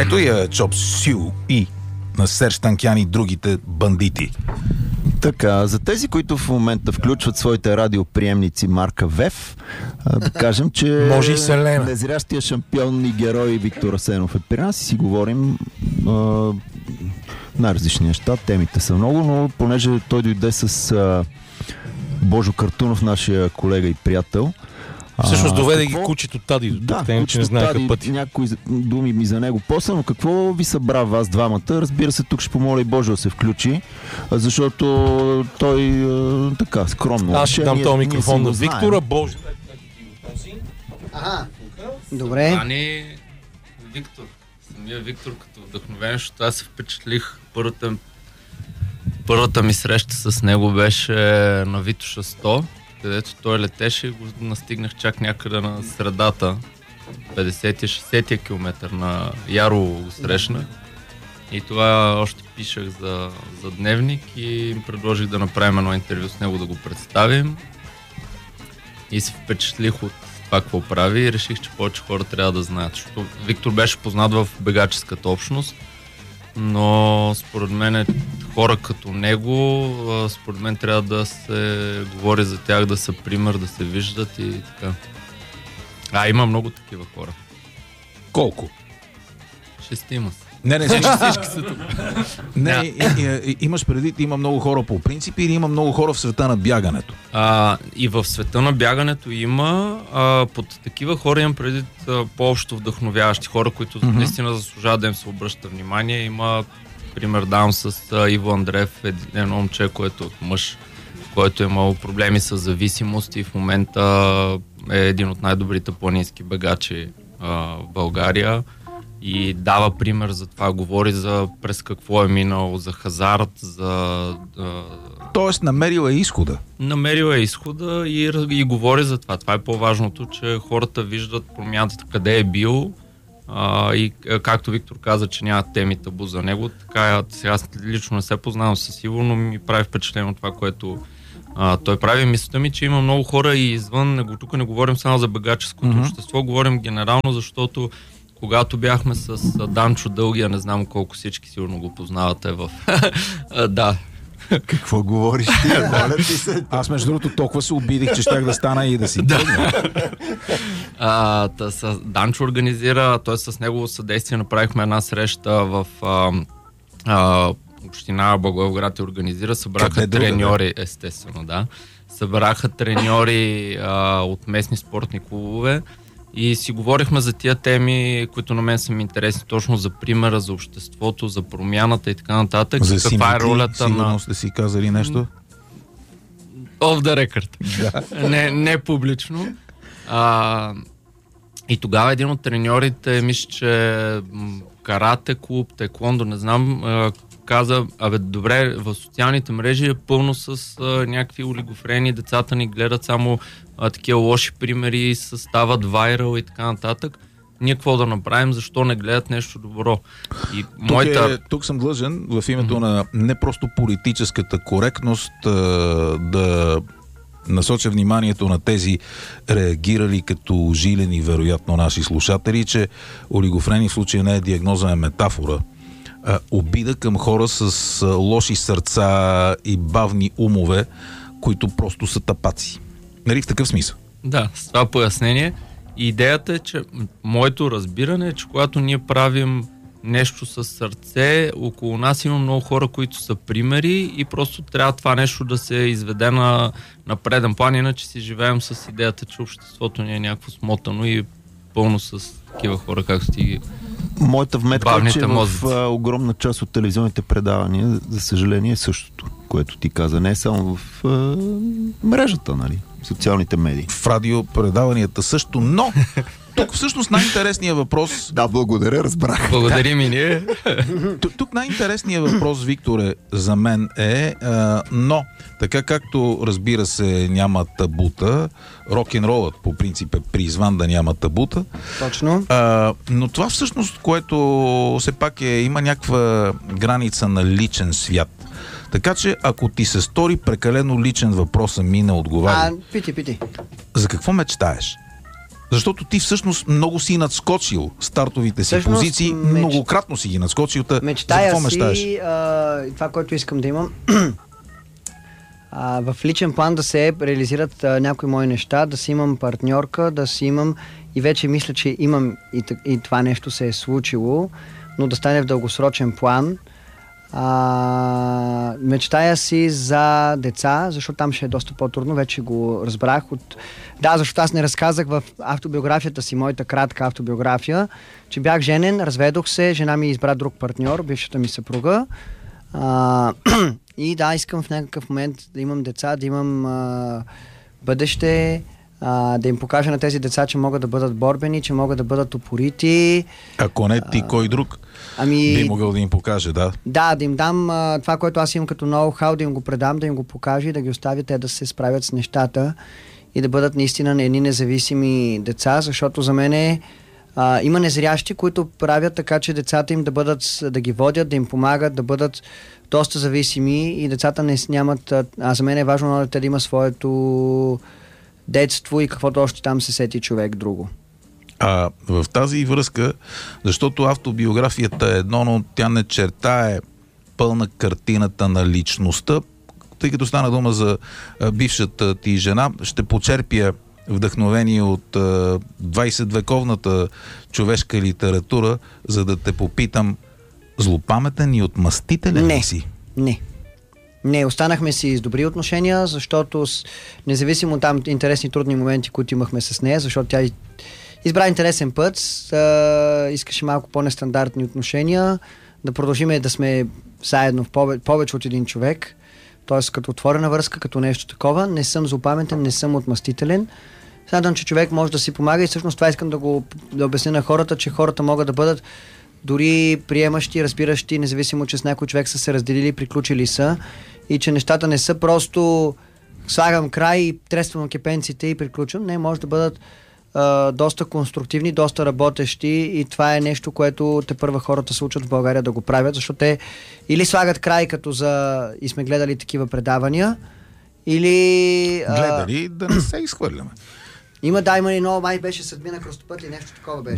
Ето я Чоп Сю И на Серж Танкян и другите бандити. Така, за тези, които в момента включват своите радиоприемници марка ВЕФ, да кажем, че може и Селена. Незрящия шампион и герой Виктор Асенов е при нас и си говорим най-различни неща. Темите са много, но понеже той дойде с Божо Картунов, нашия колега и приятел. Всъщност доведе ги кучето Тади до тук, те не знаеха пъти. Някои думи ми за него после, но какво ви събра вас двамата? Разбира се, тук ще помоля и Божо да се включи, защото той така скромно. Аз ще дам този микрофон на Виктора, Божо. Ага, добре. Това не е Виктор. Самия Виктор като вдъхновен, защото аз се впечатлих. Първата ми среща с него беше на Витоша 100, където той летеше и го настигнах чак някъде на средата, 50-60 км на Ярово го срещнах. И това още пишах за дневник и им предложих да направим едно интервю с него, да го представим. И се впечатлих от това какво прави и реших, че повече хора трябва да знаят. Защото Виктор беше познат в бегаческата общност, но според мен хора като него, според мен трябва да се говори за тях, да са пример, да се виждат и така. Има много такива хора. Колко? 6 са. Не, всички са тук. Не, имаш предвид, има много хора по принцип или има много хора в света на бягането? И в света на бягането има, под такива хора имам предвид по-общо вдъхновяващи хора, които наистина заслужават да им се обръща внимание. Има пример давам с Иво Андреев, едно момче, което от мъж, който е имал проблеми с зависимост и в момента е един от най-добрите планински бегачи в България. И дава пример за това, говори за през какво е минал, за хазарт, Тоест намерил е изхода. Намерил е изхода и говори за това. Това е по-важното, че хората виждат промяната къде е бил и както Виктор каза, че няма теми табу за него, така сега лично не се познавам със Иво, но ми прави впечатление от това, което той прави. Мисълта ми, че има много хора и извън, тук не говорим само за бегаческото общество, говорим генерално, защото когато бяхме с Данчо Дългия, не знам колко всички сигурно го познавате в... Да. Какво говориш ти? Моля ти се. Аз между другото толкова се обидих, че щях да стана и да си тръгна. Данчо организира, т.е. с негово съдействие направихме една среща в община Благоевград и организира. Събраха треньори, естествено, да. Събраха треньори от местни спортни клубове. И си говорихме за тия теми, които на мен са ми интересни, точно за примера, за обществото, за промяната и така нататък. За каква е ролята сигурно сте си казали нещо? Off the record. Не публично. И тогава един от треньорите, мисля, че карате клуб, таеквондо, не знам, каза, добре, в социалните мрежи е пълно с някакви олигофрени, децата ни гледат само такива лоши примери, стават вайрал и така нататък. Ние какво да направим, защо не гледат нещо добро? И тук съм длъжен в името на не просто политическата коректност да насоча вниманието на тези реагирали като жилени, вероятно, наши слушатели, че олигофрени в случая не е диагноза, е метафора. Обида към хора с лоши сърца и бавни умове, които просто са тапаци. Нали в такъв смисъл? Да, с това пояснение. Идеята е, че моето разбиране е, че когато ние правим нещо с сърце, около нас има много хора, които са примери и просто трябва това нещо да се изведе на преден план, иначе си живеем с идеята, че обществото ни е някакво смотано и пълно с такива хора, както ти ги... Моята вметка е, че в огромна част от телевизионните предавания, за съжаление, е същото, което ти каза. Не само в мрежата, нали? Социалните медии. В радиопредаванията също, но тук всъщност най-интересният въпрос... Да, благодаря, разбрах. Благодарим и ние. Тук най-интересният въпрос, Викторе, за мен е, но така както, разбира се, няма табута, рок-н-ролът по принцип е призван да няма табута. Точно. Но това всъщност, което все пак има някаква граница на личен свят. Така че, ако ти се стори прекалено личен въпрос, ми не отговаря. Пити. За какво мечтаеш? Защото ти всъщност много си надскочил стартовите си позиции, многократно си ги надскочил. Мечтая си, това, което искам да имам, в личен план да се реализират някои мои неща, да си имам партньорка, да си имам, и вече мисля, че имам и това нещо се е случило, но да стане в дългосрочен план. Мечтая си за деца, защото там ще е доста по-трудно, вече го разбрах. Да, защото аз не разказах в автобиографията си, моята кратка автобиография, че бях женен, разведох се, жена ми избра друг партньор, бившата ми съпруга. И да, искам в някакъв момент да имам деца, да имам бъдеще, да им покажа на тези деца, че могат да бъдат борбени, че могат да бъдат упорити. Ако не ти, кой друг би могъл да им покаже, да? Да, да им дам това, което аз имам като ноу-хау, да им го предам, да им го покажа и да ги оставя те да се справят с нещата и да бъдат наистина едни независими деца, защото за мен има незрящи, които правят така, че децата им да ги водят, да им помагат, да бъдат доста зависими и децата нямат... за мен е важно на дете да има своето детство и каквото още там се сети човек друго. В тази връзка, защото автобиографията е едно, но тя не чертае пълна картината на личността, тъй като стана дума за бившата ти жена, ще почерпя вдъхновение от 20-вековната човешка литература, за да те попитам, злопаметен и отмъстителен ли си? Не, останахме си с добри отношения, защото независимо от там интересни трудни моменти, които имахме с нея, защото тя избра интересен път, искаше малко по-нестандартни отношения, да продължиме да сме заедно в повече от един човек, т.е. като отворена връзка, като нещо такова. Не съм злопаметен, не съм отмъстителен. Смятам, че човек може да си помага и всъщност това искам да обясня на хората, че хората могат да бъдат дори приемащи, разбиращи, независимо, че с някой човек са се разделили, приключили са и че нещата не са просто слагам край и трествам кепенците и приключвам. Не, може да бъдат доста конструктивни, доста работещи и това е нещо, което тепърва хората се учат в България да го правят, защото те или слагат край и сме гледали такива предавания, или... Гледали да не се изхвърляме. Има и много, май беше Съдмина Кръстопът и нещо такова беше.